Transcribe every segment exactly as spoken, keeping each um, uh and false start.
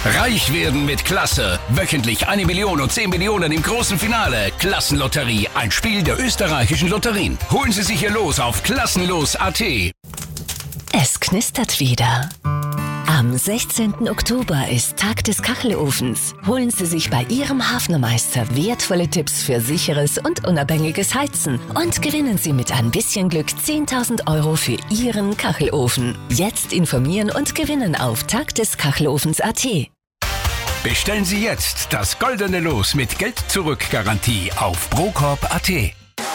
Reich werden mit Klasse. Wöchentlich eine Million und zehn Millionen im großen Finale. Klassenlotterie, ein Spiel der österreichischen Lotterien. Holen Sie sich Ihr Los auf klassenlos punkt a t. Es knistert wieder. Am sechzehnten Oktober ist Tag des Kachelofens. Holen Sie sich bei Ihrem Hafnermeister wertvolle Tipps für sicheres und unabhängiges Heizen und gewinnen Sie mit ein bisschen Glück zehntausend Euro für Ihren Kachelofen. Jetzt informieren und gewinnen auf tag des kachelofens punkt a t. Bestellen Sie jetzt das goldene Los mit Geld-Zurück-Garantie auf procorp punkt a t.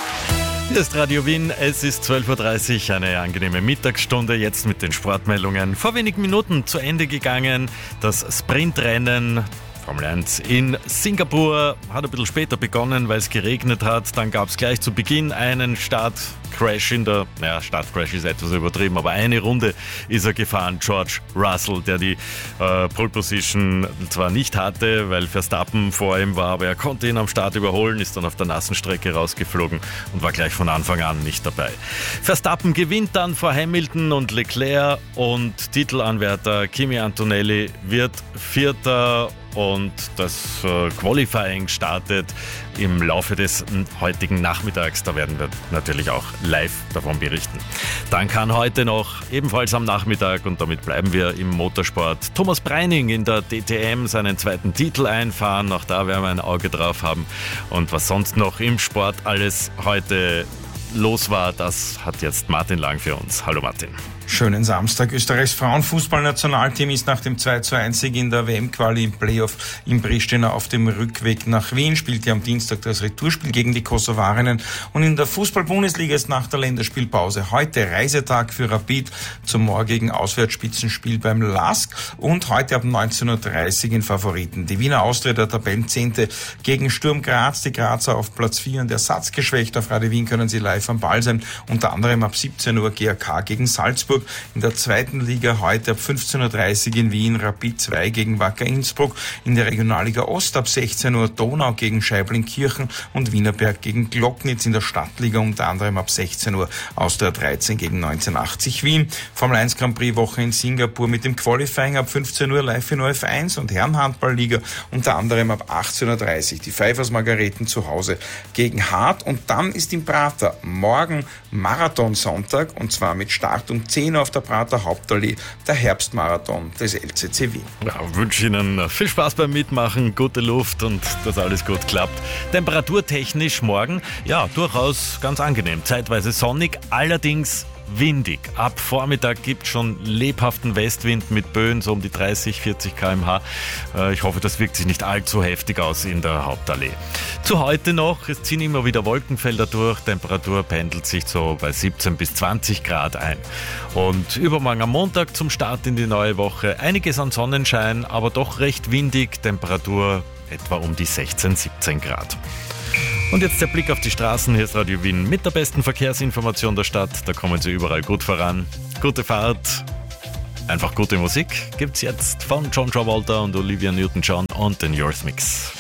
Hier ist Radio Wien, es ist zwölf Uhr dreißig, eine angenehme Mittagsstunde, jetzt mit den Sportmeldungen. Vor wenigen Minuten zu Ende gegangen, das Sprintrennen Formel eins in Singapur hat ein bisschen später begonnen, weil es geregnet hat. Dann gab es gleich zu Beginn einen Startcrash in der, naja, Startcrash ist etwas übertrieben, aber eine Runde ist er gefahren, George Russell, der die äh, Pole Position zwar nicht hatte, weil Verstappen vor ihm war, aber er konnte ihn am Start überholen, ist dann auf der nassen Strecke rausgeflogen und war gleich von Anfang an nicht dabei. Verstappen gewinnt dann vor Hamilton und Leclerc und Titelanwärter Kimi Antonelli wird Vierter. Und das äh, Qualifying startet im Laufe des heutigen Nachmittags. Da werden wir natürlich auch live davon berichten. Dann kann heute noch, ebenfalls am Nachmittag, und damit bleiben wir im Motorsport, Thomas Breining in der D T M seinen zweiten Titel einfahren. Auch da werden wir ein Auge drauf haben. Und was sonst noch im Sport alles heute los war, das hat jetzt Martin Lang für uns. Hallo Martin. Schönen Samstag. Österreichs Frauenfußballnationalteam ist nach dem zwei zu eins Sieg in der W M-Quali im Playoff in Pristina auf dem Rückweg nach Wien, spielte am Dienstag das Retourspiel gegen die Kosovarinnen, und in der Fußball-Bundesliga ist nach der Länderspielpause heute Reisetag für Rapid zum morgigen Auswärtsspitzenspiel beim L A S K und heute ab neunzehn Uhr dreißig in Favoriten. Die Wiener Austria, der Tabellenzehnte, gegen Sturm Graz, die Grazer auf Platz vier und ersatzgeschwächt. Auf Radio Wien können Sie live am Ball sein, unter anderem ab siebzehn Uhr G A K gegen Salzburg. In der zweiten Liga heute ab fünfzehn Uhr dreißig in Wien Rapid zwei gegen Wacker Innsbruck. In der Regionalliga Ost ab sechzehn Uhr Donau gegen Scheibling-Kirchen und Wienerberg gegen Glocknitz. In der Stadtliga unter anderem ab sechzehn Uhr Austria dreizehn gegen neunzehnhundertachtzig Wien. Formel eins Grand Prix Woche in Singapur mit dem Qualifying ab fünfzehn Uhr live in O F eins und Herrenhandballliga unter anderem ab achtzehn Uhr dreißig. Die Pfeifers Margareten zu Hause gegen Hart, und dann ist im Prater morgen Marathon-Sonntag, und zwar mit Start um zehn Uhr auf der Prater Hauptallee, der Herbstmarathon des L C C Wien. Ja, wünsche Ihnen viel Spaß beim Mitmachen, gute Luft und dass alles gut klappt. Temperaturtechnisch morgen, ja, durchaus ganz angenehm. Zeitweise sonnig, allerdings windig. Ab Vormittag gibt es schon lebhaften Westwind mit Böen so um die dreißig, vierzig Kilometer pro Stunde. Ich hoffe, das wirkt sich nicht allzu heftig aus in der Hauptallee. Zu heute noch, es ziehen immer wieder Wolkenfelder durch, Temperatur pendelt sich so bei siebzehn bis zwanzig Grad ein. Und übermorgen am Montag zum Start in die neue Woche einiges an Sonnenschein, aber doch recht windig, Temperatur etwa um die sechzehn, siebzehn Grad. Und jetzt der Blick auf die Straßen. Hier ist Radio Wien mit der besten Verkehrsinformation der Stadt. Da kommen Sie überall gut voran. Gute Fahrt, einfach gute Musik gibt's jetzt von John Travolta und Olivia Newton-John und den Eurythmics.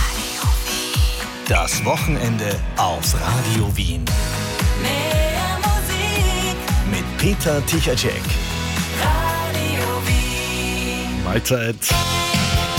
Das Wochenende auf Radio Wien. Mehr Musik Mit Peter Tichatschek. Radio Wien. Mahlzeit.